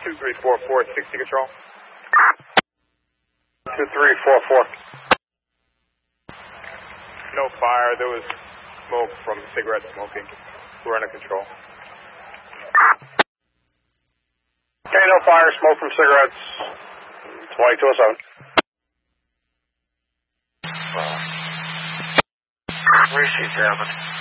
2344, 60 control. 2344. No fire. There was smoke from cigarette smoking. We're under control. Okay, no fire, smoke from cigarettes. 2207. Where is she, Gavin?